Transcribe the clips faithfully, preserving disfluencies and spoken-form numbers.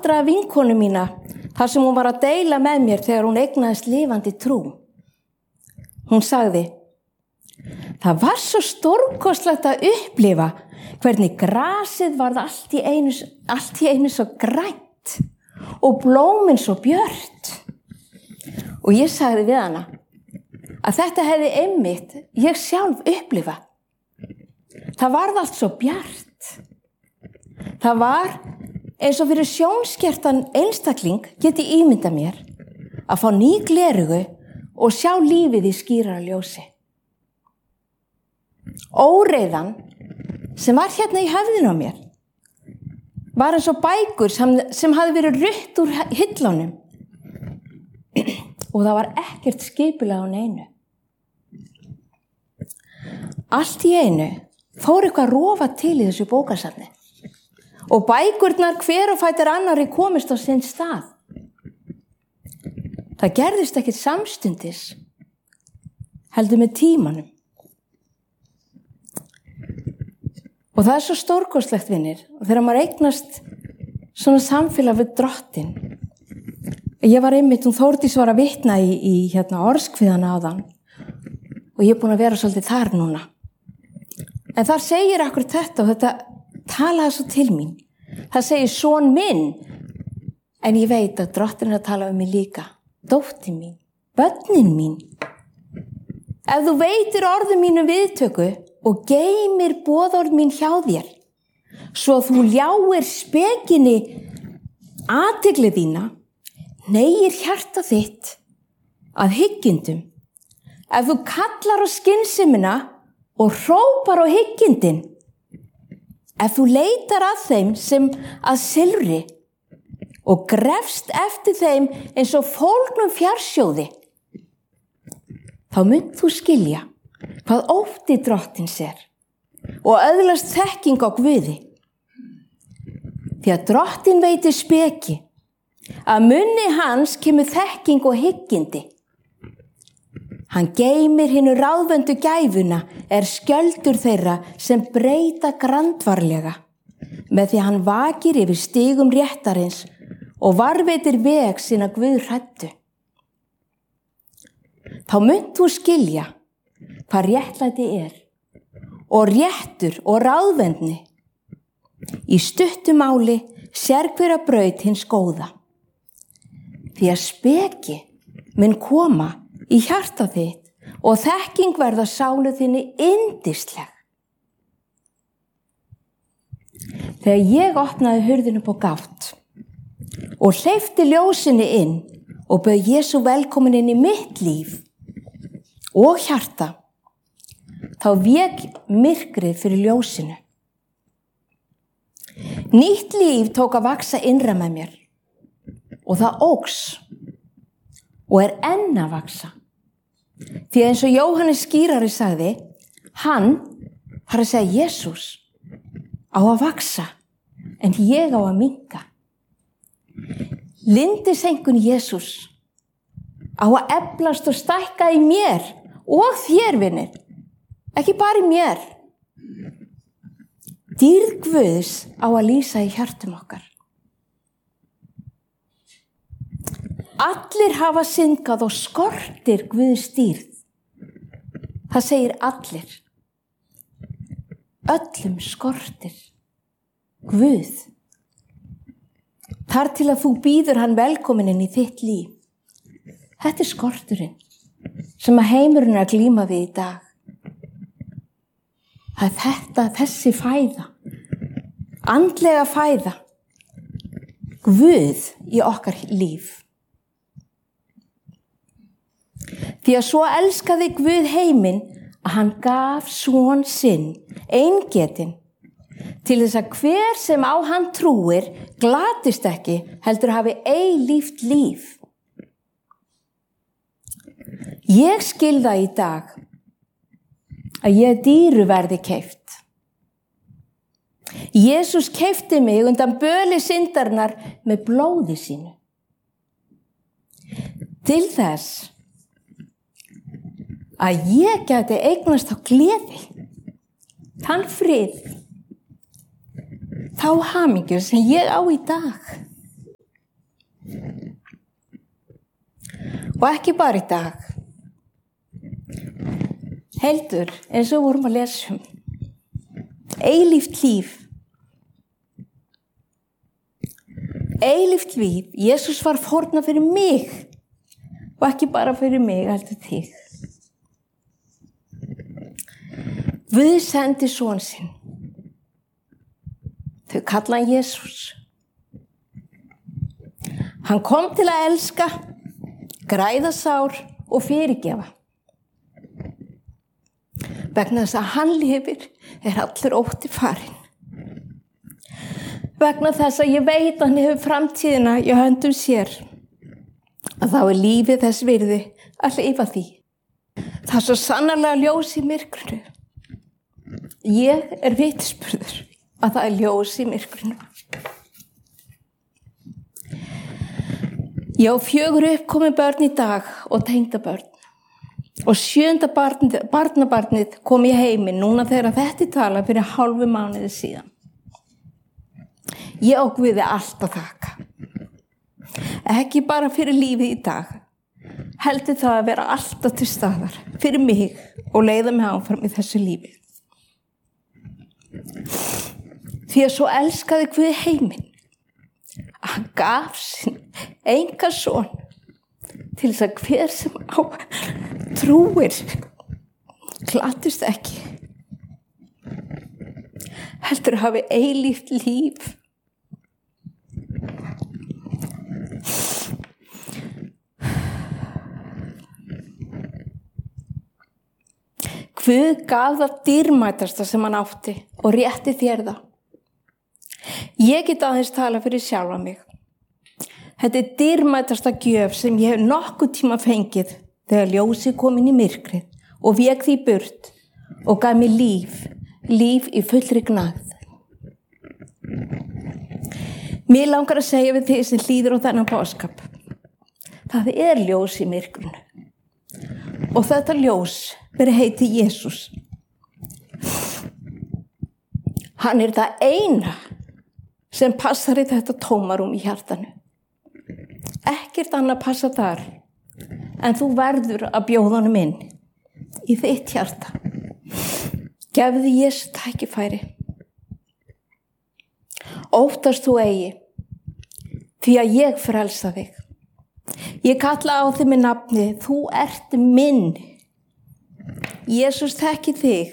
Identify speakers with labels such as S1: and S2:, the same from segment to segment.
S1: aldra vinkonu mína þar sem hún var að deila með mér þegar hún eignaðist lifandi trú. Hún sagði: það var svo stórkostlegt að upplifa hvernig grasið varð allt í einu, allt í einu svo grænt og blómin svo björt. Og ég sagði við hana að þetta hefði einmitt ég sjálf upplifa. Það varð allt svo bjart. Það var eins og fyrir sjónskertan einstakling geti ímynda mér að fá ný glerugu og sjá lífið í skýrara ljósi. Óreiðan sem var hérna í höfðinu á mér var eins og bækur sem, sem hafði verið rutt úr hillunum og það var ekkert skipulag á neinu. Allt í einu fór eitthvað rofa til í þessu bókasafni og bækurnar hver og fætur annari komist á sinn stað. Það gerðist ekkert samstundis, heldur með tímanum. Og það er svo stórkostlegt, vinir, og þegar maður eignast svona samfélag við Drottinn. Ég var einmitt, hún Þórdís var að vitna í, í hérna, orðskviðana áðan og ég er búin að vera svolítið þar núna. En þar segir akkur þetta og þetta talaði svo til mín. Það segir son minn, en ég veit að Drottinn er að tala um mig líka. Dóttir mín, börnin mín. Ef þú veitir orðum mínu viðtöku og geymir boðorð mín hjá þér, svo þú ljáir spekinni athygli þína, negir hjarta þitt að hyggindum. Ef þú kallar á skynsemina og hrópar á hyggindin, ef þú leitar að þeim sem að silfri og grefst eftir þeim eins og fólgnum fjarsjóði, þá mynd þú skilja hvað ótti Drottins er og öðlast þekking á Guði. Því að Drottinn veitir speki, að munni hans kemur þekking og hyggindi. Hann geymir hinu ráðvöndu gæfuna er skjöldur þeirra sem breyta grandvarlega, með því hann vakir yfir stigum réttarins og varveitir veg sína guðhræddu. Þá munt þú skilja hvað réttlæti er og réttur og ráðvendni. Í stuttu máli sér hver að braut hins góða. Því að speki mun koma í hjarta þitt og þekking verða sálu þinni yndisleg. Þegar ég opnaði hurðinu på gátt og hleypti ljósinni inn og bauð Jesú velkomin inn í mitt líf og hjarta, þá vék myrkrið fyrir ljósinu. Nýtt líf tók að vaksa innra með mér og það óx og er enn að vaksa. Því eins og Jóhannes skýrari sagði, hann, það er að segja Jesús, á að vaksa, en ég á að minnka. Lindisengun Jesús á að eflast og stækka í mér og þér, vinir, ekki bara í mér. Dýrð Guðs á að lýsa í hjartum okkar. Allir hafa syndgað og skortir Guðs dýrð. Það segir allir. Öllum skortir Guð. Þar til að þú býður hann velkominn inn í þitt líf. Þetta er skorturinn sem að heimurinn er að glíma við í dag. Það er þetta, þessi fæða. Andlega fæða. Guð í okkar líf. Því að svo elskaði Guð heiminn að hann gaf son sinn, eingetinn, til þess að hver sem á hann trúir glatist ekki, heldur hafi eilíft líf. Ég skil það í dag að ég dýru verði keypt. Jesús keypti mig undan böli syndarinnar með blóði sínu. Til þess að ég gæti eignast á gleði, þann frið, þá hamingju sem ég á í dag. Og ekki bara í dag. Heldur, eins og vorum að lesa um. Eilíft líf. Eilíft líf. Jesús var fórnað fyrir mig. Og ekki bara fyrir mig, heldur þig. Guð sendi son sinn. Þau kalla hann Jesús. Hann kom til að elska, græða sár og fyrirgefa. Vegna þess að hann lifir er allur ótti farinn. Vegna þess að ég veit að hann hefur framtíðina í höndum sér. Að þá er lífið þess virði að lifa því. Það er svo sannarlega ljós í myrkrinu. Ég er vitnisburður að það er ljós í myrkrinu. Ég á fjögur uppkomin börn í dag og tengdabörn. Og sjöunda barnið, barnabarnið kom í heiminn núna þegar þetta tala fyrir hálfu mánuði síðan. Ég á Guði allt að þakka. Ekki bara fyrir lífið í dag. Heldur það að vera alltaf til staðar fyrir mig og leiða mig áfram í þessu lífi. Því að svo elskaði Guði heiminn. Hann gaf sinn enga son til þess að hver sem á trúir glattist ekki. Heldur hafi eilíft líf. Guð gaf það dýrmætasta sem hann átti og rétti þér það. Ég get aðeins tala fyrir sjálfa mig. Þetta er dýrmætasta gjöf sem ég hef nokkuð tíma fengið þegar ljósið kom inn í myrkrið og vék því burt og gaf mér líf, líf í fullri gnægð. Mér langar að segja við þig sem hlýðir á þennan boðskap. Það er ljós í myrkrinu. Og þetta ljós verið heiti Jesús. Hann er það eina sem passar í þetta tómarum í hjartanu. Ekkert annað passa þar, en þú verður að bjóða honum inn í þitt hjarta. Gefðu Jesú tækifæri. Óttast þú eigi, því að ég frelsa þig. Ég kalla á þig með nafni, þú ert minn. Jesús þekki þig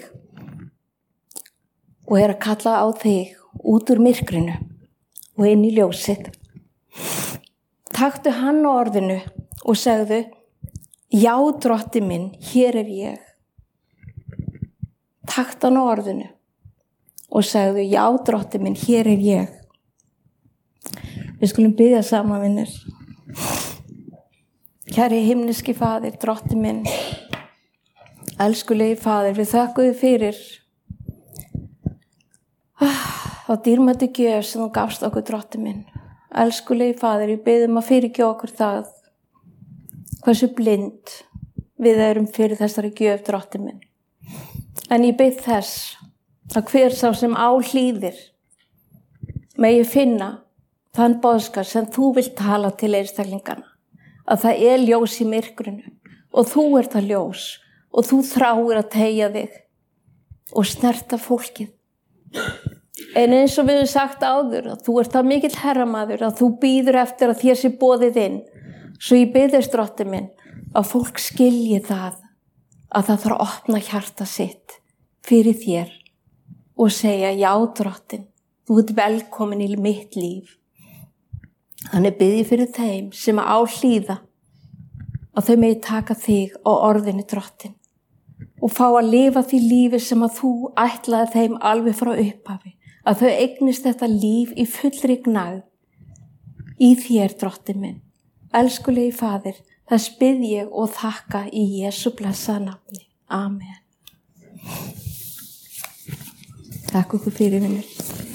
S1: og er að kalla á þig út úr myrkrinu og inn í ljósið. Taktu hann á orðinu og segðu, já, drotti minn, hér er ég. Taktu hann á orðinu og segðu, já, drotti minn, hér er ég. Við skulum biðja saman, vinnir. Kæri himneski faðir, drotti minn, elskulegi faðir, við þökkum þig fyrir þá dýrmætu gjöf sem þú gafst okkur, drotti minn. Elskulegi faðir, ég biðum að fyrirgefa okkur það hversu blind við erum fyrir þessari gjöf, drotti minn. En ég bið þess að hver sá sem á hlýðir megi finna þann boðskap sem þú vilt tala til einstaklingana, að það er ljós í myrkrinu og þú ert það ljós og þú þráir að teygja þig og snerta fólkið. En eins og við höfum sagt áður að þú ert það mikill herramaður að þú býður eftir að þér sé boðið inn. Svo ég biðist, drotti minn, að fólk skilji það að það þarf að opna hjarta sitt fyrir þér og segja, já, drottin, þú ert velkomin í mitt líf. Þannig bið ég fyrir þeim sem á hlýða að þau megi taka þig á orðinu, drottin, og fá að lifa því lífi sem að þú ætlaði þeim alveg frá upphafi, að þau eignist þetta líf í fullri gnægð í þér, drottin minn. Elskulegi faðir, þess bið ég og þakka í Jesú blessaða nafni. Amen. Takk okkur fyrir, vinnur.